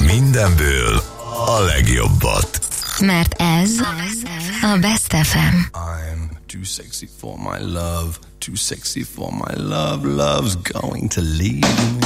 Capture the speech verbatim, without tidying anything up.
Mindenből a legjobbat. Mert ez a Best ef em. I'm too sexy for my love, too sexy for my love, love's going to leave me.